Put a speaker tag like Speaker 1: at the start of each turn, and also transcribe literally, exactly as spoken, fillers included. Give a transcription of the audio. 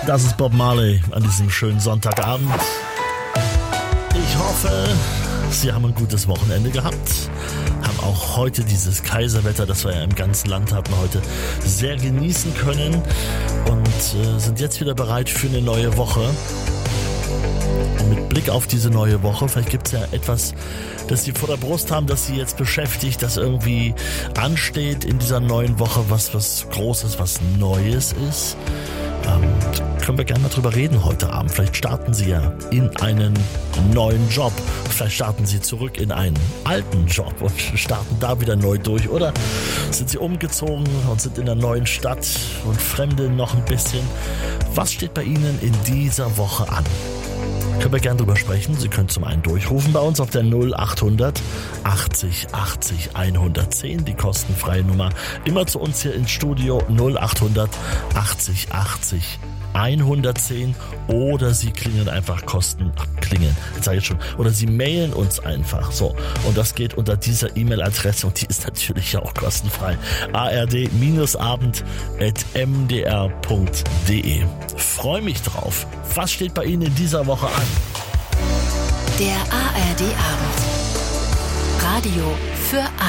Speaker 1: Das ist Bob Marley an diesem schönen Sonntagabend. Ich hoffe, Sie haben ein gutes Wochenende gehabt, haben auch heute dieses Kaiserwetter, das wir ja im ganzen Land hatten, heute sehr genießen können und äh, sind jetzt wieder bereit für eine neue Woche. Und mit Blick auf diese neue Woche, vielleicht gibt es ja etwas, das Sie vor der Brust haben, das Sie jetzt beschäftigt, das irgendwie ansteht in dieser neuen Woche, was was Großes, was Neues ist. Ähm, können wir gerne mal drüber reden heute Abend. Vielleicht starten Sie ja in einen neuen Job. Vielleicht starten Sie zurück in einen alten Job und starten da wieder neu durch. Oder sind Sie umgezogen und sind in einer neuen Stadt und fremdeln noch ein bisschen. Was steht bei Ihnen in dieser Woche an? Können wir gerne drüber sprechen. Sie können zum einen durchrufen bei uns auf der null achthundert achtzig achtzig hundertzehn, die kostenfreie Nummer. Immer zu uns hier ins Studio null achthundert achtzig achtzig hundertzehn oder Sie klingeln einfach Kosten, ach, klingeln, jetzt sage ich schon, oder Sie mailen uns einfach, so, und das geht unter dieser E-Mail-Adresse und die ist natürlich auch kostenfrei, a r d abend at m d r punkt d e. Freue mich drauf. Was steht bei Ihnen in dieser Woche an?
Speaker 2: Der A R D Abend. Radio für alle.